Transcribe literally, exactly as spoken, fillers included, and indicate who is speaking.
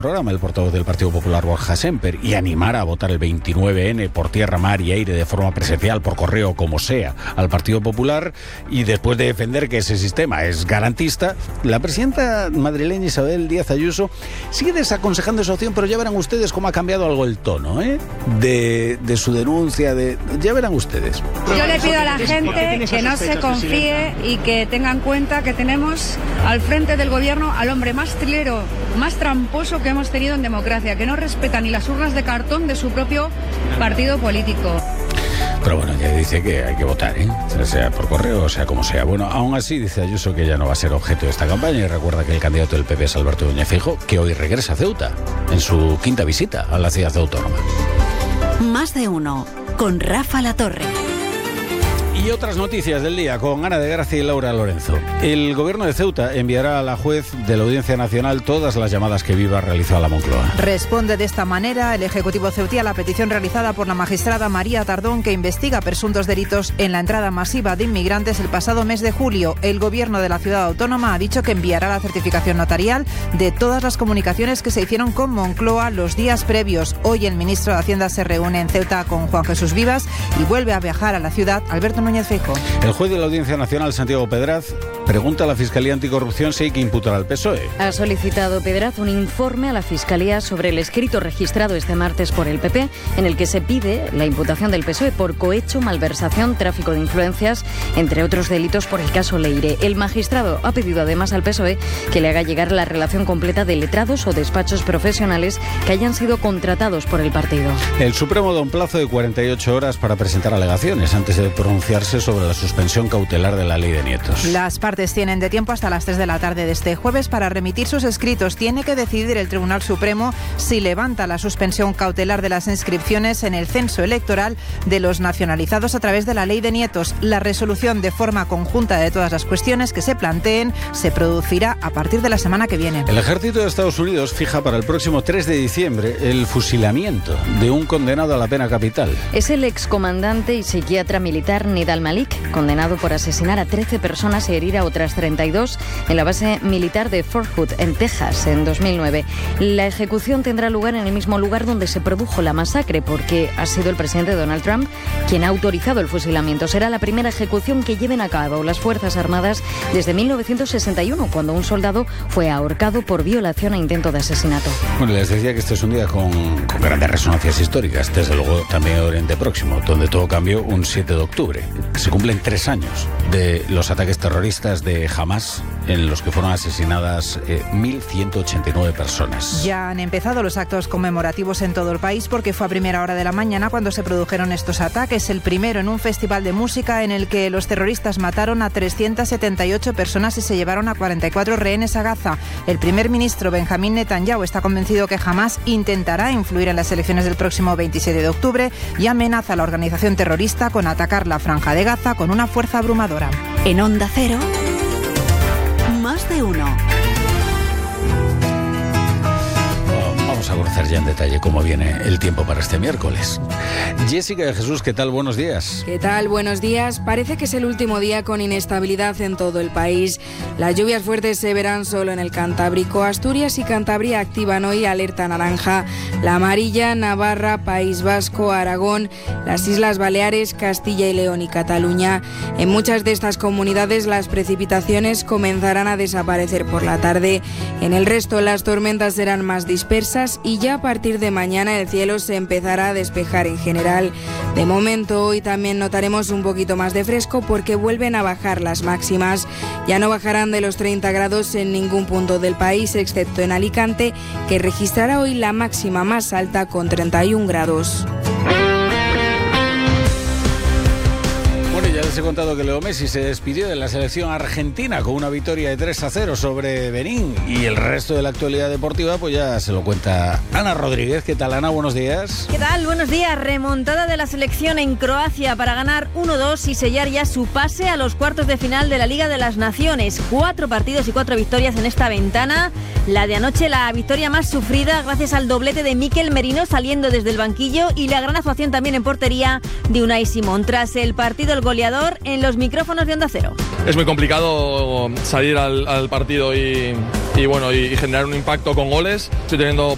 Speaker 1: programa el portavoz del Partido Popular, Borja Semper, y animar a votar el veintinueve ene por tierra, mar y aire de forma presencial, por correo, como sea, al Partido Popular, y después de defender que ese sistema es garantista, la presidenta madrileña Isabel Díaz Ayuso sigue desaconsejando esa opción, pero ya verán ustedes cómo ha cambiado algo el tono, ¿eh? de, de su denuncia, de ya verán ustedes.
Speaker 2: Yo le pido a la gente que no se confíe y que tengan en cuenta que tenemos al frente del gobierno al hombre más trilero, más tramposo que hemos tenido en democracia, que no respeta ni las urnas de cartón de su propio partido político.
Speaker 1: Pero bueno, ya dice que hay que votar, ¿eh? Sea por correo o sea como sea. Bueno, aún así dice Ayuso que ya no va a ser objeto de esta campaña, y recuerda que el candidato del P P es Alberto Núñez Feijóo, que hoy regresa a Ceuta en su quinta visita a la ciudad autónoma.
Speaker 3: Más de uno, con Rafa Latorre.
Speaker 1: Y otras noticias del día con Ana de Gracia y Laura Lorenzo. El gobierno de Ceuta enviará a la juez de la Audiencia Nacional todas las llamadas que Viva realizó a la Moncloa.
Speaker 4: Responde de esta manera el Ejecutivo ceutí a la petición realizada por la magistrada María Tardón, que investiga presuntos delitos en la entrada masiva de inmigrantes el pasado mes de julio. El gobierno de la ciudad autónoma ha dicho que enviará la certificación notarial de todas las comunicaciones que se hicieron con Moncloa los días previos. Hoy el ministro de Hacienda se reúne en Ceuta con Juan Jesús Vivas y vuelve a viajar a la ciudad Alberto Núñez Feijóo.
Speaker 1: El juez de la Audiencia Nacional, Santiago Pedraz, pregunta a la Fiscalía Anticorrupción si hay que imputar al P S O E.
Speaker 5: Ha solicitado Pedraz un informe a la Fiscalía sobre el escrito registrado este martes por el P P, en el que se pide la imputación del P S O E por cohecho, malversación, tráfico de influencias, entre otros delitos por el caso Leire. El magistrado ha pedido además al P S O E que le haga llegar la relación completa de letrados o despachos profesionales que hayan sido contratados por el partido.
Speaker 1: El Supremo da un plazo de cuarenta y ocho horas para presentar alegaciones antes de pronunciarse sobre la suspensión cautelar de la ley de nietos.
Speaker 4: Las partes tienen de tiempo hasta las tres de la tarde de este jueves para remitir sus escritos. Tiene que decidir el Tribunal Supremo si levanta la suspensión cautelar de las inscripciones en el censo electoral de los nacionalizados a través de la ley de nietos. La resolución de forma conjunta de todas las cuestiones que se planteen se producirá a partir de la semana que viene.
Speaker 1: El ejército de Estados Unidos fija para el próximo tres de diciembre el fusilamiento de un condenado a la pena capital.
Speaker 5: Es el excomandante y psiquiatra militar Nidal Malik, condenado por asesinar a trece personas y herir a otras treinta y dos en la base militar de Fort Hood, en Texas, en dos mil nueve. La ejecución tendrá lugar en el mismo lugar donde se produjo la masacre, porque ha sido el presidente Donald Trump quien ha autorizado el fusilamiento. Será la primera ejecución que lleven a cabo las Fuerzas Armadas desde mil novecientos sesenta y uno, cuando un soldado fue ahorcado por violación e intento de asesinato.
Speaker 1: Bueno, les decía que este es un día con, con grandes resonancias históricas, desde luego también Oriente Próximo, donde todo cambió un siete de octubre. Se cumplen tres años de los ataques terroristas de Hamas, en los que fueron asesinadas eh, mil ciento ochenta y nueve personas.
Speaker 4: Ya han empezado los actos conmemorativos en todo el país, porque fue a primera hora de la mañana cuando se produjeron estos ataques. El primero en un festival de música en el que los terroristas mataron a trescientas setenta y ocho personas y se llevaron a cuarenta y cuatro rehenes a Gaza. El primer ministro Benjamín Netanyahu está convencido que Hamas intentará influir en las elecciones del próximo veintisiete de octubre y amenaza a la organización terrorista con atacar la franja de Gaza con una fuerza abrumadora.
Speaker 3: En Onda Cero, Más de uno.
Speaker 1: Vamos a conocer ya en detalle cómo viene el tiempo para este miércoles. Jessica de Jesús, ¿qué tal? Buenos días.
Speaker 6: ¿Qué tal? Buenos días. Parece que es el último día con inestabilidad en todo el país. Las lluvias fuertes se verán solo en el Cantábrico. Asturias y Cantabria activan hoy alerta naranja. La amarilla, Navarra, País Vasco, Aragón, las Islas Baleares, Castilla y León y Cataluña. En muchas de estas comunidades las precipitaciones comenzarán a desaparecer por la tarde. En el resto las tormentas serán más dispersas y ya a partir de mañana el cielo se empezará a despejar en general. De momento hoy también notaremos un poquito más de fresco porque vuelven a bajar las máximas. Ya no bajarán de los treinta grados en ningún punto del país, excepto en Alicante, que registrará hoy la máxima más alta con treinta y un grados.
Speaker 1: Les he contado que Leo Messi se despidió de la selección argentina con una victoria de tres a cero sobre Benín, y el resto de la actualidad deportiva pues ya se lo cuenta Ana Rodríguez. ¿Qué tal, Ana? Buenos días.
Speaker 7: ¿Qué tal? Buenos días. Remontada de la selección en Croacia para ganar uno dos y sellar ya su pase a los cuartos de final de la Liga de las Naciones. Cuatro partidos y cuatro victorias en esta ventana. La de anoche, la victoria más sufrida gracias al doblete de Mikel Merino saliendo desde el banquillo y la gran actuación también en portería de Unai Simón. Tras el partido, el goleador en los micrófonos de Onda Cero.
Speaker 8: Es muy complicado salir al, al partido y, y bueno y generar un impacto con goles. Estoy teniendo